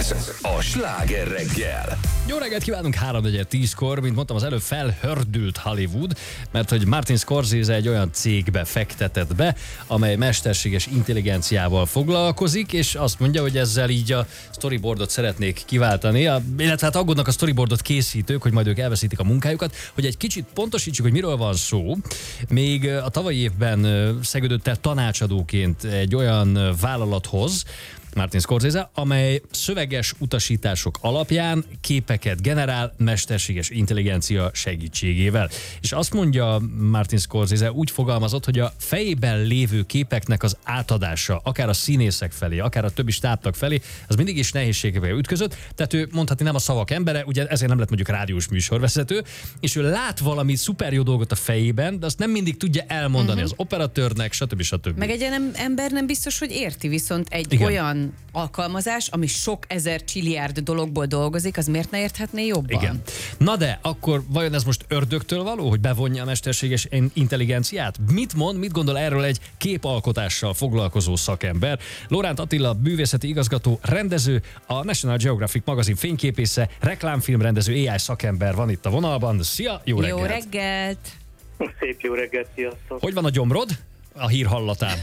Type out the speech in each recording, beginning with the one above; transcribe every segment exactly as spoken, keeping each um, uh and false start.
Ez a Sláger reggel. Jó reggelt kívánunk, háromnegyed tízkor, mint mondtam, az előbb felhördült Hollywood, mert hogy Martin Scorsese egy olyan cégbe fektetett be, amely mesterséges intelligenciával foglalkozik, és azt mondja, hogy ezzel így a storyboardot szeretnék kiváltani, a, illetve hát aggódnak a storyboardot készítők, hogy majd ők elveszítik a munkájukat, hogy egy kicsit pontosítsuk, hogy miről van szó. Még a tavalyi évben szegődött el tanácsadóként egy olyan vállalathoz, Martin Scorsese, amely szöveges utasítások alapján képeket generál mesterséges intelligencia segítségével. És azt mondja Martin Scorsese, úgy fogalmazott, hogy a fejében lévő képeknek az átadása, akár a színészek felé, akár a többi stábtag felé, az mindig is nehézségekbe ütközött. Tehát ő mondhatni nem a szavak embere, ugye ezért nem lett mondjuk rádiós műsorvezető, és ő lát valami szuper jó dolgot a fejében, de azt nem mindig tudja elmondani uh-huh. az operatőrnek, stb. stb. Meg egy ilyen ember nem biztos, hogy érti, viszont egy Igen. olyan alkalmazás, ami sok ezer csilliárd dologból dolgozik, az miért ne érthetné jobban? Igen. Na de, akkor vajon ez most ördögtől való, hogy bevonja a mesterséges intelligenciát? Mit mond, mit gondol erről egy képalkotással foglalkozó szakember? Loránt Attila, művészeti igazgató, rendező, a National Geographic magazin fényképésze, reklámfilmrendező, á i szakember van itt a vonalban. Szia, jó reggelt! Jó reggelt! Szép jó reggelt, sziasztok! Hogy van a gyomrod? A hír hallatán.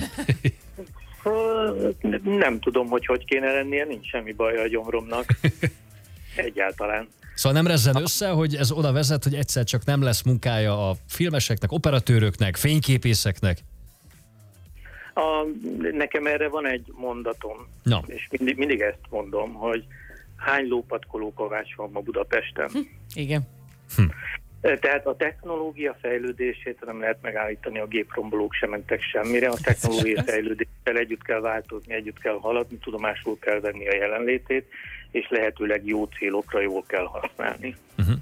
Nem tudom, hogy hogy kéne lennie, nincs semmi baj a gyomromnak. Egyáltalán. Szóval nem rezzen össze, hogy ez oda vezet, hogy egyszer csak nem lesz munkája a filmeseknek, operatőröknek, fényképészeknek? A, nekem erre van egy mondatom, no. és mindig, mindig ezt mondom, hogy hány lópatkoló kovács van ma Budapesten. Hm, igen. Hm. Tehát a technológia fejlődését nem lehet megállítani, a géprombolók sem mentek semmire. A technológia fejlődéssel együtt kell változni, együtt kell haladni, tudomásul kell venni a jelenlétét, és lehetőleg jó célokra jól kell használni. Uh-huh.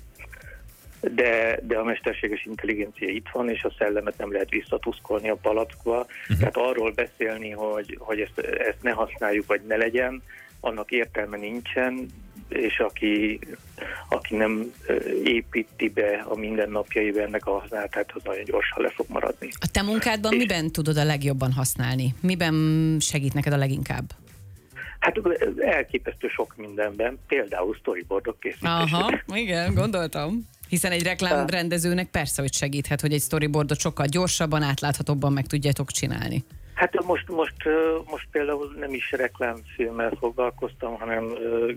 De, de a mesterséges intelligencia itt van, és a szellemet nem lehet visszatuszkolni a palackba. Uh-huh. Tehát arról beszélni, hogy, hogy ezt, ezt ne használjuk, vagy ne legyen, annak értelme nincsen, és aki, aki nem építi be a mindennapjaiba ennek a használatát, az nagyon gyorsan le fog maradni. A te munkádban és miben tudod a legjobban használni? Miben segít neked a leginkább? Hát elképesztő sok mindenben, például storyboardok készítésében. Aha, igen, gondoltam. Hiszen egy reklámrendezőnek persze, hogy segíthet, hogy egy storyboardot sokkal gyorsabban, átláthatóbban meg tudjátok csinálni. Hát most, most, most például nem is reklámfilmmel foglalkoztam, hanem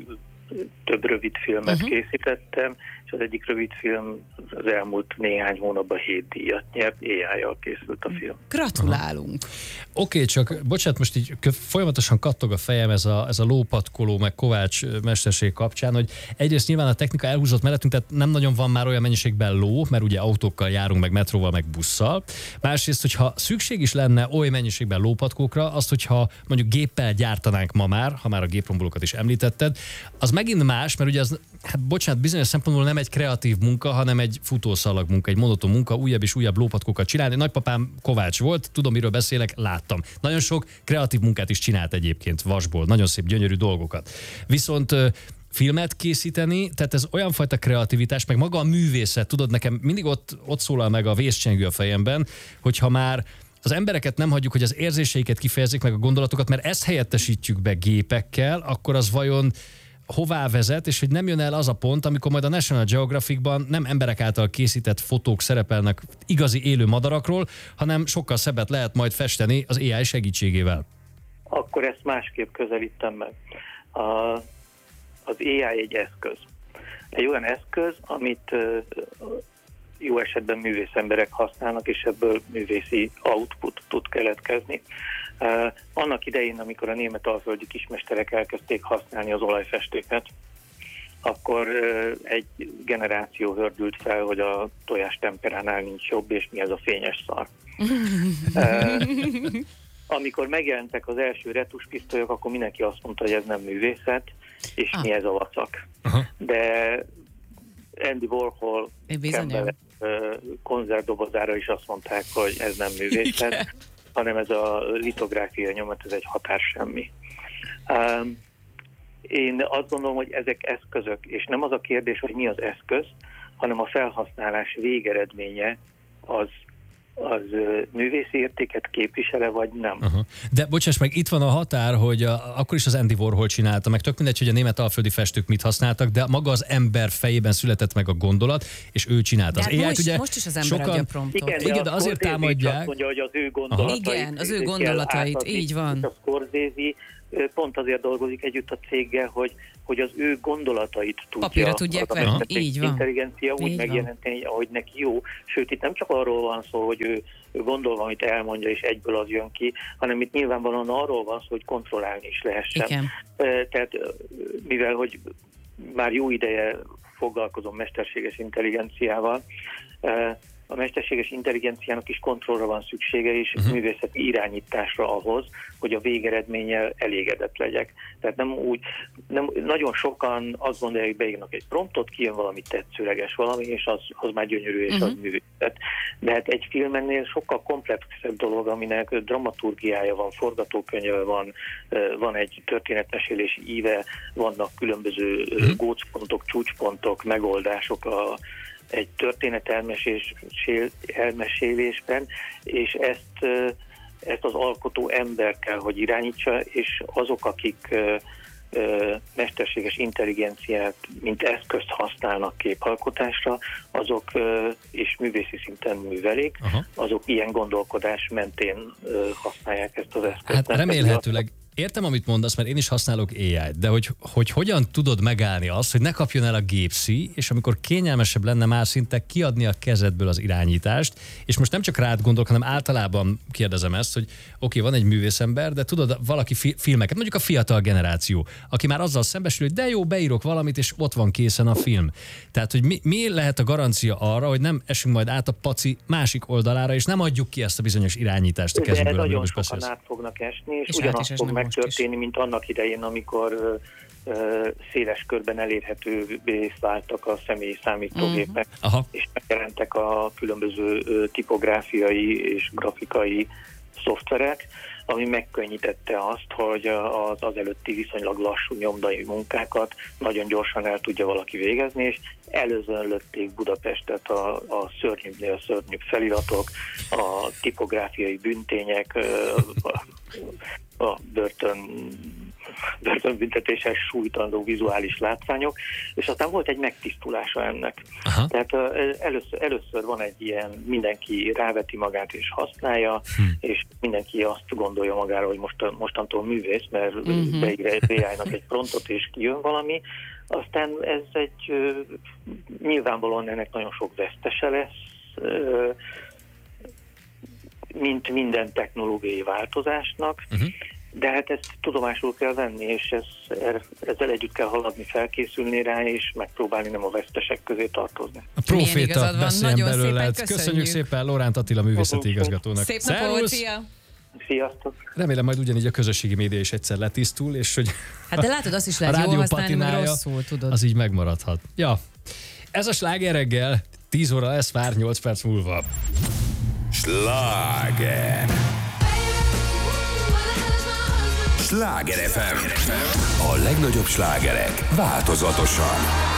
több rövidfilmet uh-huh. készítettem, és az egyik rövidfilm az elmúlt néhány hónapban hét díjat nyert, á i-jal készült a film. Gratulálunk! Oké, okay, csak bocsánat, most így folyamatosan kattog a fejem ez a, ez a lópatkoló, meg Kovács mesterség kapcsán, hogy egyrészt nyilván a technika elhúzott mellettünk, tehát nem nagyon van már olyan mennyiségben ló, mert ugye autókkal járunk, meg metróval, meg busszal. Másrészt, hogyha szükség is lenne oly mennyiségben lópatkókra, azt, hogyha mondjuk géppel gyártanánk ma már, ha már a géprombolókat is említetted, az megint más, mert ugye az, hát bocsánat, bizonyos szempontból nem egy kreatív munka, hanem egy futószalag munka, egy monoton munka, újabb és újabb lópatkókat csinálni. Nagypapám Kovács volt, tudom, miről beszélek, láttam. Nagyon sok kreatív munkát is csinált egyébként vasból, nagyon szép, gyönyörű dolgokat. Viszont filmet készíteni, tehát ez olyan fajta kreativitás, meg maga a művészet, tudod, nekem mindig ott, ott szólal meg a vészcsengő a fejemben, hogyha már az embereket nem hagyjuk, hogy az érzéseiket kifejezzék, meg a gondolatokat, mert ezt helyettesítjük be gépekkel, akkor az vajon hová vezet, és hogy nem jön el az a pont, amikor majd a National Geographicban nem emberek által készített fotók szerepelnek igazi élő madarakról, hanem sokkal szebbet lehet majd festeni az á i segítségével. Akkor ezt másképp közelítem meg. A, az á i egy eszköz. Egy olyan eszköz, amit jó esetben művész emberek használnak, és ebből művészi output tud keletkezni. Uh, annak idején, amikor a német alföldi kismesterek elkezdték használni az olajfestéket, akkor uh, egy generáció hördült fel, hogy a tojás temperánál nincs jobb, és mi ez a fényes szar. uh, amikor megjelentek az első retuspisztolyok, akkor mindenki azt mondta, hogy ez nem művészet, és ah. mi ez a vacak. Uh-huh. De Andy Warhol konzervdobozára is azt mondták, hogy ez nem művészet, igen. hanem ez a litográfia nyomat, ez egy határ semmi. Um, én azt gondolom, hogy ezek eszközök, és nem az a kérdés, hogy mi az eszköz, hanem a felhasználás végeredménye az, az művészi értéket képvisele, vagy nem. Aha. De bocsáss meg, itt van a határ, hogy a, akkor is az Andy Warhol csinálta, meg tök mindegy, hogy a német alföldi festők mit használtak, de maga az ember fejében született meg a gondolat, és ő csinálta. Az hát most, ugye, most is az ember sokan, adja promptot. Igen, igen, de azért támadják. Azt mondja, hogy az ő gondolatait. Igen, az ő gondolatait, átadni, így van. A Scorsese pont azért dolgozik együtt a céggel, hogy, hogy az ő gondolatait tudja. Papírra tudják venni, így van. Intelligencia úgy megjelenteni, ahogy neki jó. Sőt, itt nem csak arról van szó, hogy ő, ő gondol valamit, elmondja, és egyből az jön ki, hanem itt nyilvánvalóan arról van szó, hogy kontrollálni is lehessen. Igen. Tehát mivel, hogy már jó ideje foglalkozom mesterséges intelligenciával, a mesterséges intelligenciának is kontrollra van szüksége, és uh-huh. művészeti irányításra ahhoz, hogy a végeredménnyel elégedett legyek. Tehát nem úgy, nem, nagyon sokan azt gondolják, hogy beírnak egy promptot, kijön valami tetszőleges valami, és az, az már gyönyörű, és uh-huh. az művészet. De hát egy filmennél sokkal komplexebb dolog, aminek dramaturgiája van, forgatókönyve van, van egy történetmesélési íve, vannak különböző uh-huh. gócpontok, csúcspontok, megoldások a egy történet elmesélésben, és ezt, ezt az alkotó ember kell, hogy irányítsa, és azok, akik mesterséges intelligenciát, mint eszközt használnak képalkotásra, azok és művészi szinten művelik, aha. azok ilyen gondolkodás mentén használják ezt az eszközt. Hát remélhetőleg értem, amit mondasz, mert én is használok á í-t, de hogy, hogy hogyan tudod megállni azt, hogy ne kapjon el a gépszi, és amikor kényelmesebb lenne már szinte kiadni a kezedből az irányítást, és most nem csak rád gondolok, hanem általában kérdezem ezt, hogy oké, okay, van egy művészember, de tudod, valaki fi- filmeket, mondjuk a fiatal generáció, aki már azzal szembesül, hogy de jó, beírok valamit, és ott van készen a film. Tehát, hogy mi, mi lehet a garancia arra, hogy nem esünk majd át a paci másik oldalára, és nem adjuk ki ezt a bizonyos irányítást a kezünkből. De nagyon sokan át fognak esni, és, és ugyanazt fog megtörténni, mint annak idején, amikor uh, széles körben elérhetővé váltak a személyi számítógépek, uh-huh. és megjelentek a különböző uh, tipográfiai és grafikai szoftverek, ami megkönnyítette azt, hogy az, az előtti viszonylag lassú nyomdai munkákat nagyon gyorsan el tudja valaki végezni, és előzönlötték Budapestet a, a szörnyűbbnél szörnyűbb feliratok, a tipográfiai büntények, a, a börtön, börtönbüntetéses sújtandó vizuális látványok, és aztán volt egy megtisztulása ennek. Aha. Tehát először, először van egy ilyen, mindenki ráveti magát és használja, hm. és mindenki azt gondolja magára, hogy most, mostantól művész, mert uh-huh. beír egy á í-nak egy promptot, és kijön valami. Aztán ez egy, nyilvánvalóan ennek nagyon sok vesztese lesz, mint minden technológiai változásnak, uh-huh. de hát ezt tudomásul kell venni, és ez, ezzel együtt kell haladni, felkészülni rá, és megpróbálni nem a vesztesek közé tartozni. A proféta beszéljen belőled. Köszönjük szépen Lóránt Attila művészeti igazgatónak. Szép napot, szia! Sziasztok! Remélem majd ugyanígy a közösségi média is egyszer letisztul, és hogy hát de látod, azt is lehet jól használni, meg rosszul, tudod. Az így megmaradhat. Ja, ez a Sláger reggel, tíz óra lesz, vár nyolc perc múlva. Sláger! Sláger ef em. A legnagyobb slágerek változatosan.